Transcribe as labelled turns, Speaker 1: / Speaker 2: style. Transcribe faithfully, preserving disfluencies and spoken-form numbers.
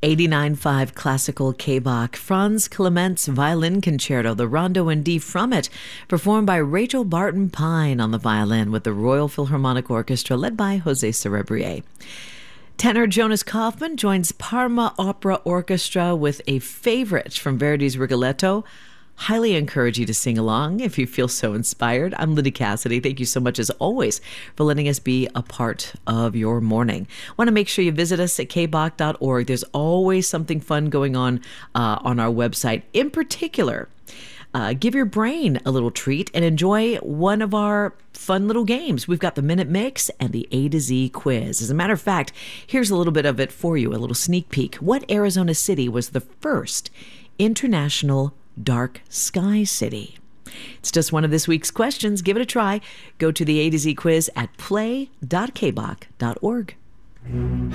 Speaker 1: eighty-nine point five Classical K-Bach, Franz Clement's Violin Concerto, the Rondo in D from it, performed by Rachel Barton Pine on the violin with the Royal Philharmonic Orchestra led by Jose Cerebrier. Tenor Jonas Kaufmann joins Parma Opera Orchestra with a favorite from Verdi's Rigoletto. Highly encourage you to sing along if you feel so inspired. I'm Linda Cassidy. Thank you so much, as always, for letting us be a part of your morning. Want to make sure you visit us at k bach dot org. There's always something fun going on uh, on our website. In particular, uh, give your brain a little treat and enjoy one of our fun little games. We've got the Minute Mix and the A to Z quiz. As a matter of fact, here's a little bit of it for you, a little sneak peek. What Arizona city was the first international dark sky city? It's just one of this week's questions. Give it a try. Go to the A to Z quiz at play dot k bach dot org.